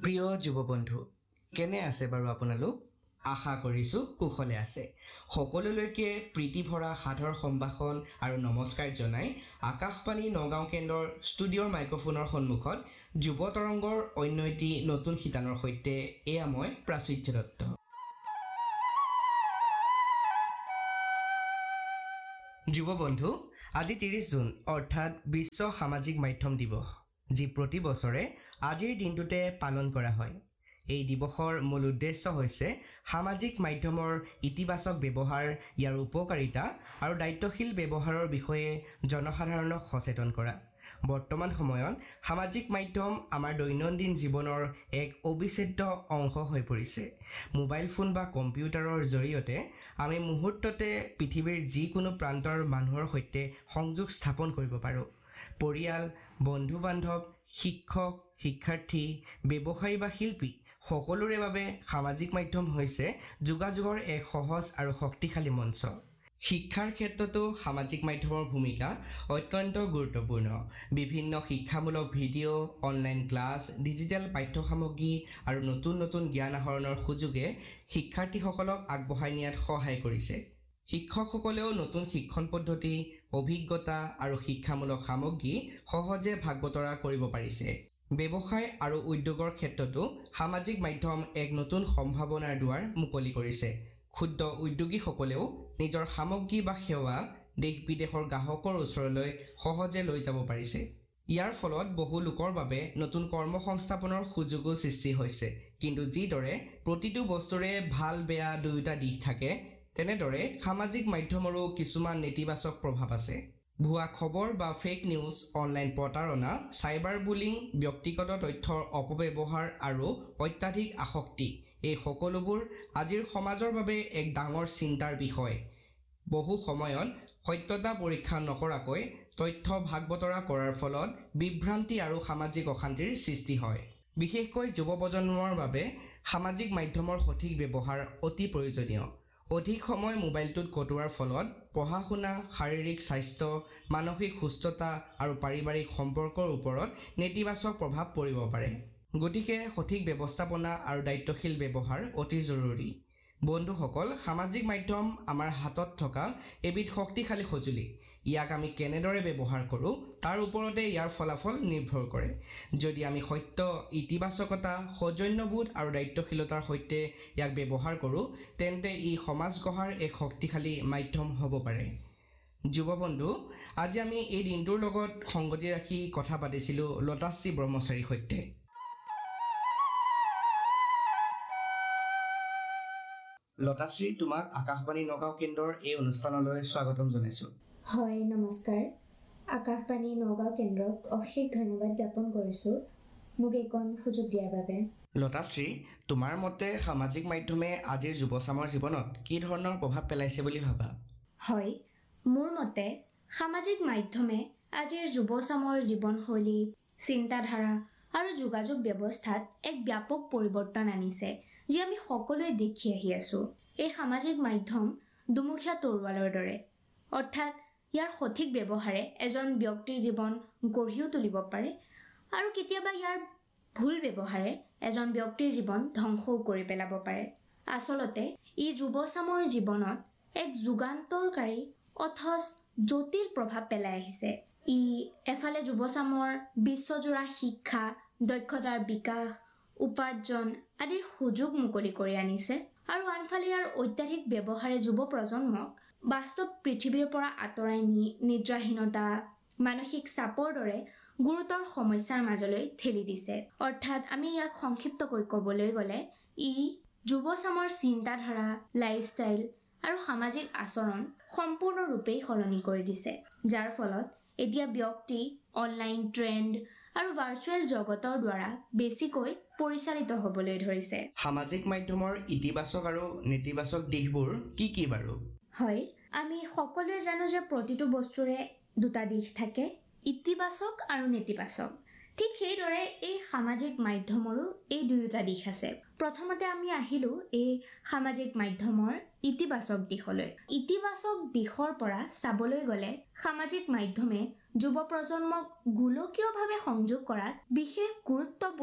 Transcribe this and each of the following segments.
প্ৰিয় যুৱবন্ধু, কেনে আছে বাৰু আপোনালোক? আশা কৰিছোঁ কুশলে আছে। সকলোলৈকে প্ৰীতি ভৰা সাদৰ সম্ভাষণ আৰু নমস্কাৰ জনাই আকাশবাণী নগাঁও কেন্দ্ৰৰ ষ্টুডিঅ'ৰ মাইক্ৰফোনৰ সন্মুখত যুৱ তৰংগৰ অন্য এটি নতুন শিতানৰ সৈতে এয়া মই প্ৰাচুৰ্য দত্ত। যুৱবন্ধু, আজি ৩০ জুন অৰ্থাৎ বিশ্ব সামাজিক মাধ্যম দিৱস, যি প্ৰতি বছৰে আজিৰ দিনটোতে পালন কৰা হয়। এই দিৱসৰ মূল উদ্দেশ্য হৈছে সামাজিক মাধ্যমৰ ইতিবাচক ব্যৱহাৰ, ইয়াৰ উপকাৰিতা আৰু দায়িত্বশীল ব্যৱহাৰৰ বিষয়ে জনসাধাৰণক সচেতন কৰা। বৰ্তমান সময়ত সামাজিক মাধ্যম আমাৰ দৈনন্দিন জীৱনৰ এক অবিচ্ছেদ্য অংশ হৈ পৰিছে। মোবাইল ফোন বা কম্পিউটাৰৰ জৰিয়তে আমি মুহূৰ্ততে পৃথিৱীৰ যিকোনো প্ৰান্তৰ মানুহৰ সৈতে সংযোগ স্থাপন কৰিব পাৰোঁ। পৰিয়াল, বন্ধু-বান্ধৱ, শিক্ষক, শিক্ষাৰ্থী, ব্যৱসায়ী বা শিল্পী সকলোৰে বাবে সামাজিক মাধ্যম হৈছে যোগাযোগৰ এক সহজ আৰু শক্তিশালী মঞ্চ। শিক্ষাৰ ক্ষেত্ৰতো সামাজিক মাধ্যমৰ ভূমিকা অত্যন্ত গুৰুত্বপূৰ্ণ। বিভিন্ন শিক্ষামূলক ভিডিঅ', অনলাইন ক্লাছ, ডিজিটেল পাঠ্য সামগ্ৰী আৰু নতুন নতুন জ্ঞান আহৰণৰ সুযোগে শিক্ষাৰ্থীসকলক আগবঢ়াই নিয়াত সহায় কৰিছে। শিক্ষকসকলেও নতুন শিক্ষণ পদ্ধতি, অভিজ্ঞতা আৰু শিক্ষামূলক সামগ্ৰী সহজে ভাগ বতৰা কৰিব পাৰিছে। ব্যৱসায় আৰু উদ্যোগৰ ক্ষেত্ৰতো সামাজিক মাধ্যম এক নতুন সম্ভাৱনাৰ দুৱাৰ মুকলি কৰিছে। ক্ষুদ্ৰ উদ্যোগীসকলেও নিজৰ সামগ্ৰী বা সেৱা দেশ-বিদেশৰ গ্ৰাহকৰ ওচৰলৈ সহজে লৈ যাব পাৰিছে। ইয়াৰ ফলত বহু লোকৰ বাবে নতুন কৰ্মসংস্থাপনৰ সুযোগো সৃষ্টি হৈছে। কিন্তু যিদৰে প্ৰতিটো বস্তুৰে ভাল বেয়া দুয়োটা দিশ থাকে, তেনেদৰে সামাজিক মাধ্যমৰো কিছুমান নেতিবাচক প্ৰভাৱ আছে। ভুৱা খবৰ বা ফেক নিউজ, অনলাইন প্ৰতাৰণা, চাইবাৰ বুলিং, ব্যক্তিগত তথ্যৰ অপব্যৱহাৰ আৰু অত্যাধিক আসক্তি, এই সকলোবোৰ আজিৰ সমাজৰ বাবে এক ডাঙৰ চিন্তাৰ বিষয়। বহু সময়ত সত্যতা পৰীক্ষা নকৰাকৈ তথ্য ভাগ বতৰা কৰাৰ ফলত বিভ্ৰান্তি আৰু সামাজিক অশান্তিৰ সৃষ্টি হয়। বিশেষকৈ যুৱ প্ৰজন্মৰ বাবে সামাজিক মাধ্যমৰ সঠিক ব্যৱহাৰ অতি প্ৰয়োজনীয়। অধিক সময় মোবাইলটোত কটোৱাৰ ফলত পঢ়া-শুনা, শাৰীৰিক স্বাস্থ্য, মানসিক সুস্থতা আৰু পাৰিবাৰিক সম্পৰ্কৰ ওপৰত নেতিবাচক প্ৰভাৱ পৰিব পাৰে। গতিকে সঠিক ব্যৱস্থাপনা আৰু দায়িত্বশীল ব্যৱহাৰ অতি জৰুৰী। বন্ধুসকল, সামাজিক মাধ্যম আমাৰ হাতত থকা এবিধ শক্তিশালী সঁজুলি। ইয়াক আমি কেনেদৰে ব্যৱহাৰ কৰোঁ তাৰ ওপৰতে ইয়াৰ ফলাফল নিৰ্ভৰ কৰে। যদি আমি সত্য, ইতিবাচকতা, সৌজন্যবোধ আৰু দায়িত্বশীলতাৰ সৈতে ইয়াক ব্যৱহাৰ কৰোঁ, তেন্তে ই সমাজ গঢ়াৰ এক শক্তিশালী মাধ্যম হ'ব পাৰে। যুৱবন্ধু, আজি আমি এই দিনটোৰ লগত সংগতি ৰাখি কথা পাতিছিলোঁ লতাশ্ৰী ব্ৰহ্মচাৰীৰ সৈতে। লতাশ্ৰী, তোমাক আকাশবাণী নগাঁও কেন্দ্ৰৰ এই অনুষ্ঠানলৈ স্বাগতম জনাইছোঁ। হয়, নমস্কাৰ। আকাশবাণী নগাঁও কেন্দ্ৰক অশেষ ধন্যবাদ জ্ঞাপন কৰিছোঁ মোক এইকণ সুযোগ দিয়াৰ বাবে। লতাশ্ৰী, তোমাৰ মতে সামাজিক মাধ্যমে আজিৰ যুৱচামৰ জীৱনত কি ধৰণৰ প্ৰভাৱ পেলাইছে বুলি ভাবা? হয়, মোৰ মতে সামাজিক মাধ্যমে আজিৰ যুৱচামৰ জীৱনশৈলী, চিন্তাধাৰা আৰু যোগাযোগ ব্যৱস্থাত এক ব্যাপক পৰিৱৰ্তন আনিছে, যি আমি সকলোৱে দেখি আহি আছোঁ। এই সামাজিক মাধ্যম দুমুখীয়া তৰোৱালৰ দৰে, অৰ্থাৎ ইয়াৰ সঠিক ব্যৱহাৰে এজন ব্যক্তিৰ জীৱন গঢ়িও তুলিব পাৰে আৰু কেতিয়াবা ইয়াৰ ভুল ব্যৱহাৰে এজন ব্যক্তিৰ জীৱন ধ্বংসও কৰি পেলাব পাৰে। আচলতে ই যুৱচামৰ জীৱনত এক যুগান্তৰকাৰী অথচ জটিল প্ৰভাৱ পেলাই আহিছে। ই এফালে যুৱচামৰ বিশ্বজোৰা শিক্ষা, দক্ষতাৰ বিকাশ, উপাৰ্জন আদিৰ সুযোগ মুকলি কৰি আনিছে আৰু আনফালে ইয়াৰ অত্যাধিক ব্যৱহাৰে যুৱ প্ৰজন্মক বাস্তৱ পৃথিৱীৰ পৰা আঁতৰাই নি নিদ্ৰাহীনতা, মানসিক চাপৰ দৰে গুৰুতৰ সমস্যাৰ মাজলৈ ঠেলি দিছে। অৰ্থাৎ আমি ইয়াক সংক্ষিপ্তকৈ ক'বলৈ গ'লে ই যুৱচামৰ চিন্তাধাৰা, লাইফষ্টাইল আৰু সামাজিক আচৰণ সম্পূৰ্ণৰূপেই সলনি কৰি দিছে, যাৰ ফলত এতিয়া ব্যক্তি অনলাইন ট্ৰেণ্ড আৰু ভাৰ্চুৱেল জগতৰ দ্বাৰা বেছিকৈ পৰিচালিত হ'বলৈ ধৰিছে। সামাজিক মাধ্যমৰ ইতিবাচক আৰু নেতিবাচক দিশবোৰ কি কি বাৰু? হয়, আমি সকলোৱে জানো যে প্ৰতিটো বস্তুৰে দুটা দিশ থাকে, ইতিবাচক আৰু নেতিবাচক। ঠিক সেইদৰে এই সামাজিক মাধ্যমৰো এই দুয়োটা দিশ আছে। প্ৰথমতে আমি আহিলোঁ এই সামাজিক মাধ্যমৰ ইতিবাচক দিশলৈ। ইতিবাচক দিশৰ পৰা চাবলৈ গ'লে সামাজিক মাধ্যমে যুৱ প্ৰজন্মক গোলকীয়ভাৱে সংযোগ কৰাত বিশেষ গুৰুত্বপূৰ্ণ ভূমিকা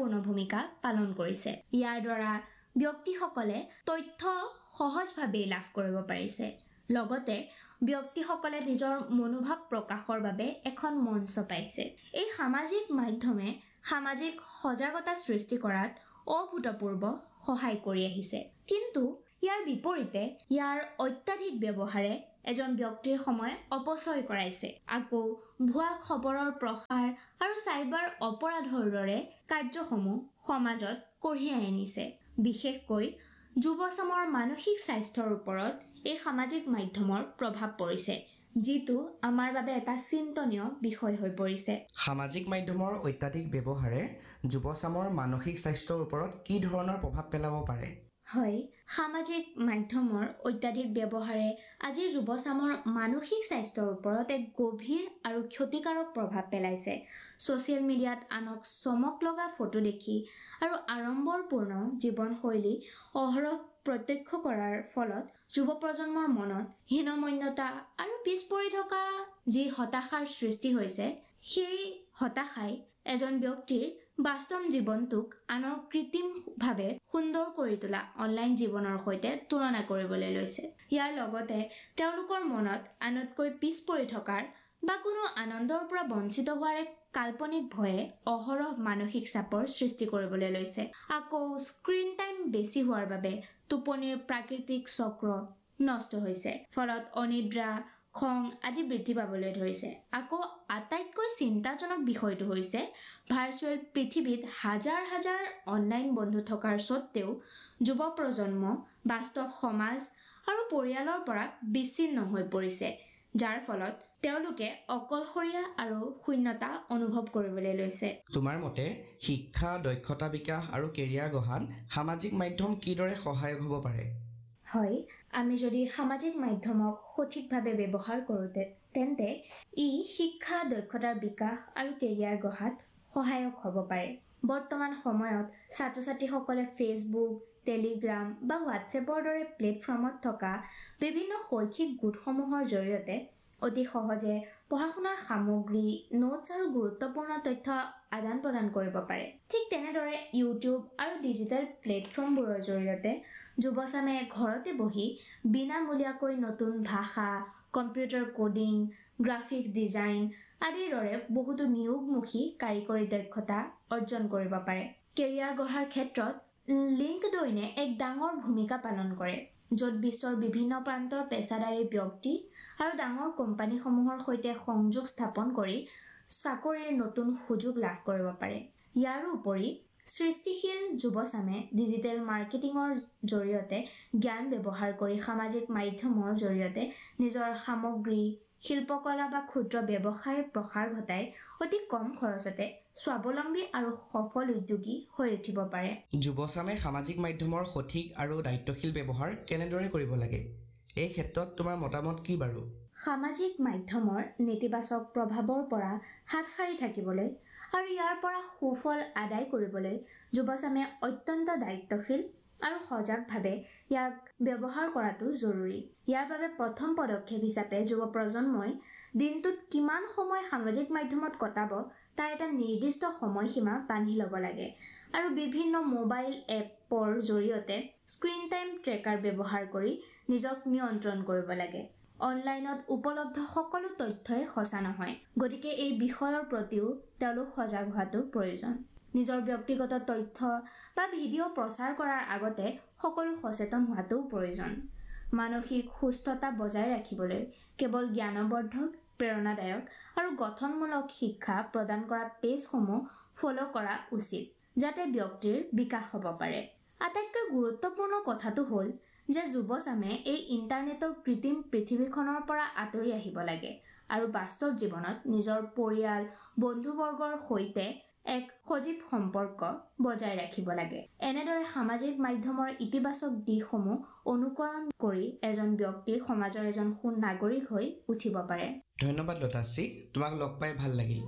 ভূমিকা পালন কৰিছে। ইয়াৰ দ্বাৰা ব্যক্তিসকলে তথ্য সহজভাৱে লাভ কৰিব পাৰিছে। লগতে ব্যক্তিসকলে নিজৰ মনোভাৱ প্ৰকাশৰ বাবে এখন মঞ্চ পাইছে। এই সামাজিক মাধ্যমে সামাজিক সজাগতা সৃষ্টি কৰাত অভূতপূৰ্ব সহায় কৰি আহিছে। কিন্তু ইয়াৰ বিপৰীতে ইয়াৰ অত্যাধিক ব্যৱহাৰে এজন ব্যক্তিৰ সময় অপচয় কৰাইছে। আকৌ ভুৱা খবৰৰ প্ৰসাৰ আৰু চাইবাৰ অপৰাধৰ দৰে কাৰ্যসমূহ সমাজত কঢ়িয়াই আনিছে। বিশেষকৈ যুৱচামৰ মানসিক স্বাস্থ্যৰ ওপৰত এই সামাজিক মাধ্যমৰ প্ৰভাৱ পৰিছে, যিটো আমাৰ বাবে এটা চিন্তনীয় বিষয় হৈ পৰিছে। সামাজিক মাধ্যমৰ অত্যাধিক ব্যৱহাৰে যুৱচামৰ মানসিক স্বাস্থ্যৰ ওপৰত কি ধৰণৰ প্ৰভাৱ পেলাব পাৰে? হয়, সামাজিক মাধ্যমৰ অত্যাধিক ব্যৱহাৰে আজিৰ যুৱচামৰ মানসিক স্বাস্থ্যৰ ওপৰত এক গভীৰ আৰু ক্ষতিকাৰক প্ৰভাৱ পেলাইছে। ছ'চিয়েল মিডিয়াত আনক চমক লগা ফটো দেখি আৰু আড়ম্বৰপূৰ্ণ জীৱনশৈলী অহৰহ প্ৰত্যক্ষ কৰাৰ ফলত যুৱ প্ৰজন্মৰ মনত হীনমন্যতা আৰু পিছ পৰি থকা যি হতাশাৰ সৃষ্টি হৈছে, সেই হতাশাই এজন ব্যক্তিৰ বাস্তৱ জীৱনটোক আনৰ কৃত্ৰিমভাৱে সুন্দৰ কৰি তোলা অনলাইন জীৱনৰ সৈতে তুলনা কৰিবলৈ লৈছে। ইয়াৰ লগতে তেওঁলোকৰ মনত আনতকৈ পিছ পৰি থকাৰ বা কোনো আনন্দৰ পৰা বঞ্চিত হোৱাৰ এক কাল্পনিক ভয়ে অহৰহ মানসিক চাপৰ সৃষ্টি কৰিবলৈ লৈছে। আকৌ স্ক্ৰীন টাইম বেছি হোৱাৰ বাবে টোপনিৰ প্ৰাকৃতিক চক্ৰ নষ্ট হৈছে, ফলত অনিদ্ৰা, খং আদি বৃদ্ধি পাবলৈ ধৰিছে। আকৌ আটাইতকৈ চিন্তাজনক বিষয়টো হৈছে ভাৰ্চুৱেল পৃথিৱীত হাজাৰ হাজাৰ অনলাইন বন্ধু থকাৰ স্বত্বেও যুৱ প্ৰজন্ম বাস্তৱ সমাজ আৰু পৰিয়ালৰ পৰা বিচ্ছিন্ন হৈ পৰিছে, যাৰ ফলত তেওঁলোকে অকলশৰীয়া আৰু শূন্যতা অনুভৱ কৰিবলৈ লৈছে। তোমাৰ মতে শিক্ষা, দক্ষতা বিকাশ আৰু কেৰিয়াৰ গঢ়াত সামাজিক মাধ্যম কিদৰে সহায়ক হ'ব পাৰে? হয়, আমি যদি সামাজিক মাধ্যমক সঠিকভাৱে ব্যৱহাৰ কৰোঁ তেন্তে ই শিক্ষা, দক্ষতাৰ বিকাশ আৰু কেৰিয়াৰ গঢ়াত সহায়ক হ'ব পাৰে। বৰ্তমান সময়ত ছাত্ৰ-ছাত্ৰীসকলে ফেচবুক, টেলিগ্ৰাম বা হোৱাটছএপৰ দৰে প্লেটফৰ্মত থকা বিভিন্ন শৈক্ষিক গোটসমূহৰ জৰিয়তে অতি সহজে পঢ়া-শুনাৰ সামগ্ৰী, নোটছ আৰু গুৰুত্বপূৰ্ণ তথ্য আদান প্ৰদান কৰিব পাৰে। ঠিক তেনেদৰে ইউটিউব আৰু ডিজিটেল প্লেটফৰ্মবোৰৰ জৰিয়তে যুৱচামে ঘৰতে বহি বিনামূলীয়াকৈ নতুন ভাষা, কম্পিউটাৰ কোডিং, গ্ৰাফিক ডিজাইন আদিৰ দৰে বহুতো নিয়োগমুখী কাৰিকৰী দক্ষতা অৰ্জন কৰিব পাৰে। কেৰিয়াৰ গঢ়াৰ ক্ষেত্ৰত লিংকডইনে এক ডাঙৰ ভূমিকা পালন কৰে, য'ত বিশ্বৰ বিভিন্ন প্ৰান্তৰ পেছাদাৰী ব্যক্তি আৰু ডাঙৰ কোম্পানীসমূহৰ সৈতে সংযোগ স্থাপন কৰি চাকৰিৰ নতুন সুযোগ লাভ কৰিব পাৰে। ইয়াৰ উপৰি সৃষ্টিশীল যুৱচামে ডিজিটেল মাৰ্কেটিঙৰ জৰিয়তে জ্ঞান ব্যৱহাৰ কৰি সামাজিক মাধ্যমৰ জৰিয়তে নিজৰ সামগ্ৰী, শিল্পকলা বা ক্ষুদ্ৰ ব্যৱসায়ৰ প্ৰসাৰ ঘটাই অতি কম খৰচতে স্বাৱলম্বী আৰু সফল উদ্যোগী হৈ উঠিব পাৰে। যুৱচামে সামাজিক মাধ্যমৰ সঠিক আৰু দায়িত্বশীল ব্যৱহাৰ কেনেদৰে কৰিব লাগে? এই ক্ষেত্ৰত তোমাৰ মতামত কি বাৰু? সামাজিক মাধ্যমৰ নেতিবাচক প্ৰভাৱৰ পৰা হাত সাৰি থাকিবলৈ আৰু ইয়াৰ পৰা সুফল আদায় কৰিবলৈ যুৱচামে অত্যন্ত দায়িত্বশীল আৰু সজাগভাৱে ইয়াক ব্যৱহাৰ কৰাটো জৰুৰী। ইয়াৰ বাবে প্ৰথম পদক্ষেপ হিচাপে যুৱ প্ৰজন্মই দিনটোত কিমান সময় সামাজিক মাধ্যমত কটাব তাৰ এটা নিৰ্দিষ্ট সময়সীমা বান্ধি ল'ব লাগে আৰু বিভিন্ন মোবাইল এপৰ জৰিয়তে স্ক্ৰীন টাইম ট্ৰেকাৰ ব্যৱহাৰ কৰি নিজক নিয়ন্ত্ৰণ কৰিব লাগে। অনলাইনত উপলব্ধ সকলো তথ্যই সঁচা নহয়, গতিকে এই বিষয়ৰ প্ৰতিও তেওঁলোক সজাগ হোৱাটো প্ৰয়োজন। নিজৰ ব্যক্তিগত তথ্য বা ভিডিঅ' প্ৰচাৰ কৰাৰ আগতে সকলো সচেতন হোৱাটো প্ৰয়োজন। মানসিক সুস্থতা বজাই ৰাখিবলৈ কেৱল জ্ঞানবৰ্ধক, প্ৰেৰণাদায়ক আৰু গঠনমূলক শিক্ষা প্ৰদান কৰা পেজসমূহ ফ'ল' কৰা উচিত, যাতে ব্যক্তিৰ বিকাশ হ'ব পাৰে। আটাইতকৈ গুৰুত্বপূৰ্ণ কথাটো হ'ল যে যুৱচামে এই ইণ্টাৰনেটৰ কৃত্ৰিম পৃথিৱীখনৰ পৰা আঁতৰি আহিব লাগে আৰু বাস্তৱ জীৱনত নিজৰ পৰিয়াল, বন্ধুবৰ্গৰ সৈতে এক সজীৱ সম্পৰ্ক বজাই ৰাখিব লাগে। এনেদৰে সামাজিক মাধ্যমৰ ইতিবাচক দিশসমূহ অনুকৰণ কৰি এজন ব্যক্তি সমাজৰ এজন সুনাগৰিক হৈ উঠিব পাৰে। ধন্যবাদ লতাশ্ৰী, তোমাক লগ পাই ভাল লাগিল।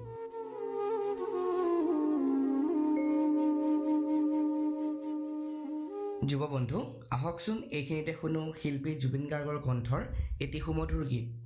যুৱ বন্ধু, আহকচোন এইখিনিতে শুনো শিল্পী জুবিন গাৰ্গৰ কণ্ঠৰ এটি সুমধুৰ গীত।